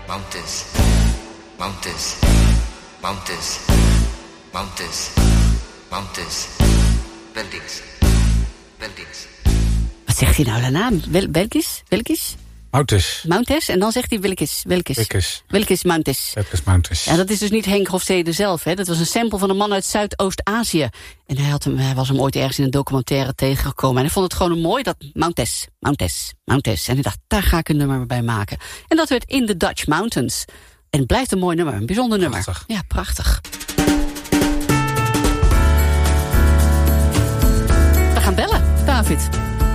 mountains, mountains, mountains, mountains, mountains, buildings, buildings. Wat zegt hij nou daarna? Welkis? Mountains. En dan zegt hij Welkis Mountains. Ja, dat is dus niet Henk Hofstede zelf. Hè. Dat was een sample van een man uit Zuidoost-Azië. En hij was hem ooit ergens in een documentaire tegengekomen. En hij vond het gewoon mooi, dat Mountains. En hij dacht, daar ga ik een nummer bij maken. En dat werd In the Dutch Mountains. En het blijft een mooi nummer, een bijzonder nummer. Prachtig. Ja, prachtig. We gaan bellen, David.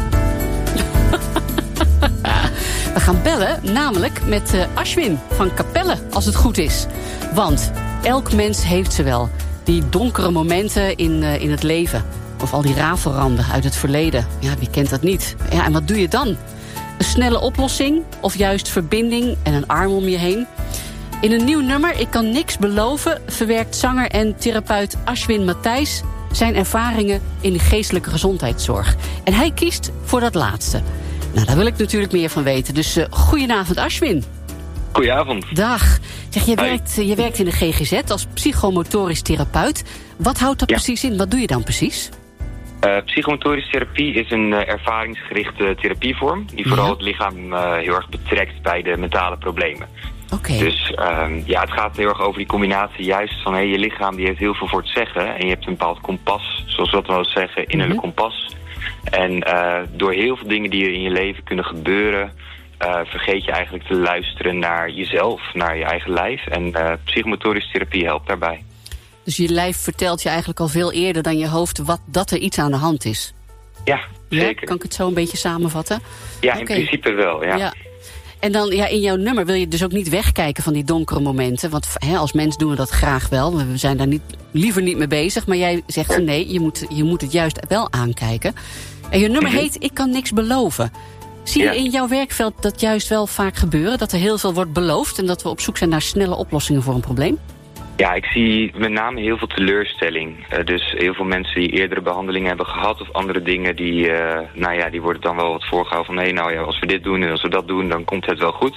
We gaan bellen, namelijk met Ashwin van Capelle, als het goed is. Want elk mens heeft ze wel. Die donkere momenten in het leven. Of al die rafelranden uit het verleden. Ja, wie kent dat niet? Ja, en wat doe je dan? Een snelle oplossing? Of juist verbinding en een arm om je heen? In een nieuw nummer, Ik kan niks beloven, verwerkt zanger en therapeut Ashwin Matthijs zijn ervaringen in de geestelijke gezondheidszorg. En hij kiest voor dat laatste. Nou, daar wil ik natuurlijk meer van weten. Dus goedenavond, Ashwin. Goedenavond. Dag. Zeg, je werkt in de GGZ als psychomotorisch therapeut. Wat houdt dat precies in? Wat doe je dan precies? Psychomotorische therapie is een ervaringsgerichte therapievorm die vooral het lichaam heel erg betrekt bij de mentale problemen. Okay. Dus het gaat heel erg over die combinatie juist van je lichaam die heeft heel veel voor te zeggen. En je hebt een bepaald kompas, zoals we dat wel eens zeggen, innerlijk kompas. En door heel veel dingen die er in je leven kunnen gebeuren, vergeet je eigenlijk te luisteren naar jezelf, naar je eigen lijf. En psychomotorische therapie helpt daarbij. Dus je lijf vertelt je eigenlijk al veel eerder dan je hoofd dat er iets aan de hand is? Ja, zeker. Kan ik het zo een beetje samenvatten? Ja, in principe wel, ja. En dan, in jouw nummer wil je dus ook niet wegkijken van die donkere momenten. Want als mens doen we dat graag wel. We zijn daar liever niet mee bezig. Maar jij zegt van nee, je moet het juist wel aankijken. En je nummer heet Ik kan niks beloven. Zie je in jouw werkveld dat juist wel vaak gebeuren? Dat er heel veel wordt beloofd en dat we op zoek zijn naar snelle oplossingen voor een probleem? Ja, ik zie met name heel veel teleurstelling. Dus heel veel mensen die eerdere behandelingen hebben gehad of andere dingen, die worden dan wel wat voorgehouden van als we dit doen en als we dat doen, dan komt het wel goed.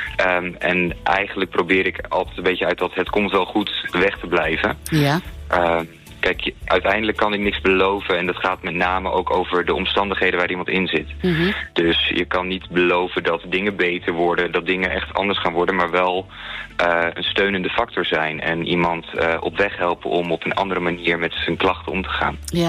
En eigenlijk probeer ik altijd een beetje uit dat het komt wel goed weg te blijven. Ja. Kijk, uiteindelijk kan ik niks beloven en dat gaat met name ook over de omstandigheden waar iemand in zit. Mm-hmm. Dus je kan niet beloven dat dingen beter worden, dat dingen echt anders gaan worden, maar wel een steunende factor zijn en iemand op weg helpen om op een andere manier met zijn klachten om te gaan. Ja,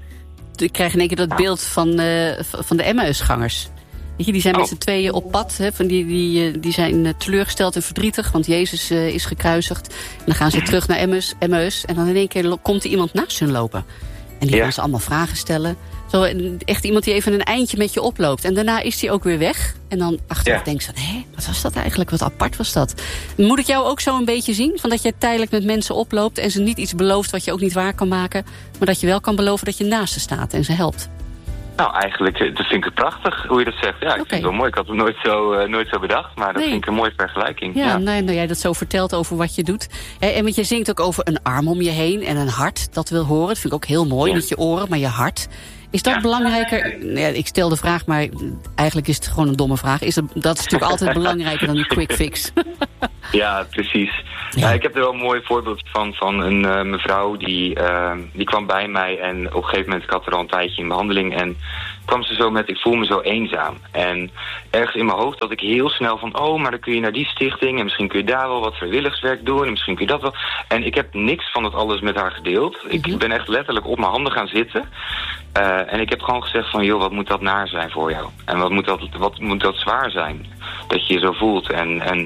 ik krijg in één keer dat beeld van de Emmausgangers. Weet je, die zijn met z'n tweeën op pad. Die zijn teleurgesteld en verdrietig, want Jezus is gekruisigd. En dan gaan ze terug naar Emmaus. En dan in één keer komt er iemand naast hun lopen. En die gaan ze allemaal vragen stellen. Zo, echt iemand die even een eindje met je oploopt. En daarna is hij ook weer weg. En dan achteraf denk je, wat was dat eigenlijk? Wat apart was dat? Moet ik jou ook zo een beetje zien? Van dat je tijdelijk met mensen oploopt en ze niet iets belooft wat je ook niet waar kan maken. Maar dat je wel kan beloven dat je naast ze staat en ze helpt. Nou, eigenlijk, dat vind ik prachtig hoe je dat zegt. Ja, ik vind het wel mooi. Ik had het nooit zo bedacht, maar dat vind ik een mooie vergelijking. Ja, nou jij dat zo vertelt over wat je doet. En want je zingt ook over een arm om je heen en een hart dat wil horen. Dat vind ik ook heel mooi, niet je oren, maar je hart. Is dat belangrijker? Ja, ik stel de vraag, maar eigenlijk is het gewoon een domme vraag. Dat is natuurlijk altijd belangrijker dan die quick fix. Ja, precies. Ja, ik heb er wel een mooi voorbeeld van een mevrouw die kwam bij mij en op een gegeven moment, ik had er al een tijdje in behandeling en kwam ze zo met, ik voel me zo eenzaam. En ergens in mijn hoofd had ik heel snel van, maar dan kun je naar die stichting en misschien kun je daar wel wat vrijwilligerswerk doen en misschien kun je dat wel. En ik heb niks van het alles met haar gedeeld. Ik ben echt letterlijk op mijn handen gaan zitten. En ik heb gewoon gezegd van, joh, wat moet dat naar zijn voor jou? En wat moet dat zwaar zijn? Dat je je zo voelt en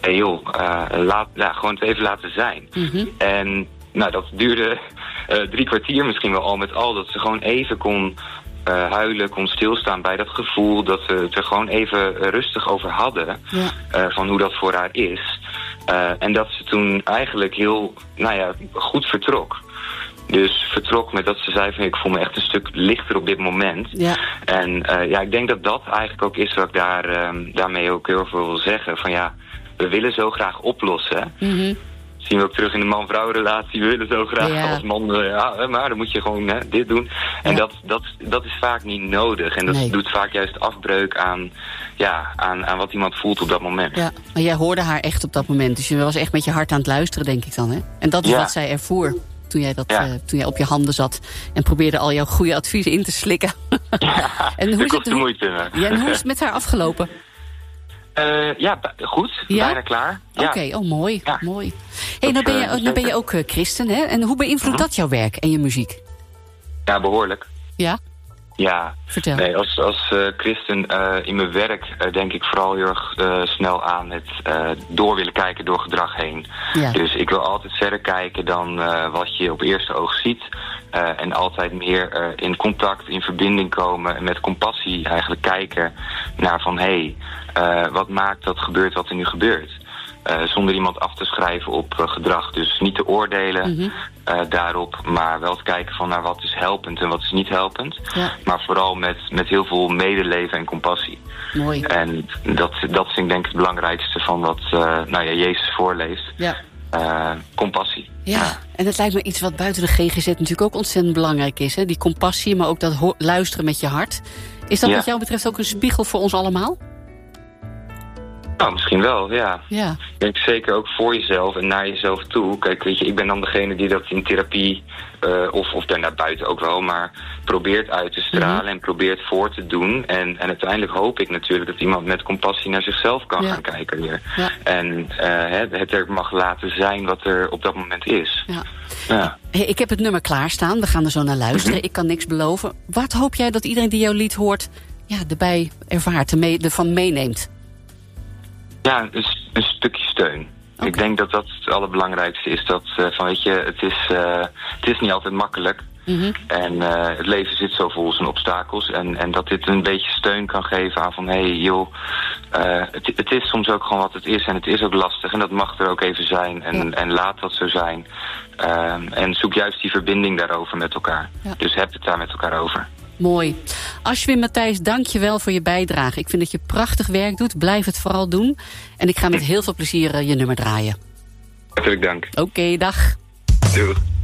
gewoon het even laten zijn. Mm-hmm. En dat duurde 3 kwartier misschien wel al met al, dat ze gewoon even kon huilen, kon stilstaan bij dat gevoel, dat we het er gewoon even rustig over hadden, van hoe dat voor haar is. En dat ze toen eigenlijk heel, goed vertrok. Dus vertrok met dat ze zei van, ik voel me echt een stuk lichter op dit moment. Ja. En ik denk dat dat eigenlijk ook is wat ik daarmee ook heel veel wil zeggen. Van we willen zo graag oplossen. Mm-hmm. zien we ook terug in de man-vrouw relatie. We willen zo graag als man, maar dan moet je gewoon dit doen. En dat is vaak niet nodig. En dat doet vaak juist afbreuk aan wat iemand voelt op dat moment. Ja, maar jij hoorde haar echt op dat moment. Dus je was echt met je hart aan het luisteren, denk ik dan, hè? En dat is wat zij ervoer. Toen jij op je handen zat en probeerde al jouw goede adviezen in te slikken. En hoe is het met haar afgelopen? Goed. Bijna klaar. Oké, mooi. Ja. Mooi. Hey, nou ben je ook christen, hè? En hoe beïnvloedt dat jouw werk en je muziek? Ja, behoorlijk. Ja? Ja. Vertel. Nee, als christen in mijn werk denk ik vooral heel erg snel aan het door willen kijken door gedrag heen. Ja. Dus ik wil altijd verder kijken dan wat je op eerste oog ziet. En altijd meer in contact, in verbinding komen en met compassie eigenlijk kijken naar van wat maakt dat gebeurt wat er nu gebeurt. Zonder iemand af te schrijven op gedrag. Dus niet te oordelen daarop, maar wel te kijken van naar wat is helpend en wat is niet helpend. Ja. Maar vooral met heel veel medeleven en compassie. Mooi. En dat vind ik denk ik het belangrijkste van wat Jezus voorleest. Ja. Compassie. Ja, en het lijkt me iets wat buiten de GGZ natuurlijk ook ontzettend belangrijk is. Hè? Die compassie, maar ook dat luisteren met je hart. Is dat wat jou betreft ook een spiegel voor ons allemaal? Nou, misschien wel, ja. Ik denk zeker ook voor jezelf en naar jezelf toe. Kijk, weet je, ik ben dan degene die dat in therapie, of daarna buiten ook wel, maar probeert uit te stralen en probeert voor te doen. En uiteindelijk hoop ik natuurlijk dat iemand met compassie naar zichzelf kan gaan kijken weer. Ja. En het er mag laten zijn wat er op dat moment is. Ja. Hey, ik heb het nummer klaarstaan, we gaan er zo naar luisteren. Ik kan niks beloven. Wat hoop jij dat iedereen die jouw lied hoort, erbij ervaart, ervan meeneemt? Ja, een stukje steun. Okay. Ik denk dat dat het allerbelangrijkste is. Dat het is niet altijd makkelijk. En het leven zit zo vol zijn obstakels. En dat dit een beetje steun kan geven aan van het is soms ook gewoon wat het is. En het is ook lastig. En dat mag er ook even zijn. En laat dat zo zijn. En zoek juist die verbinding daarover met elkaar. Ja. Dus heb het daar met elkaar over. Mooi. Ashwin Matthijs, dank je wel voor je bijdrage. Ik vind dat je prachtig werk doet. Blijf het vooral doen. En ik ga met heel veel plezier je nummer draaien. Hartelijk dank. Oké, dag. Doeg.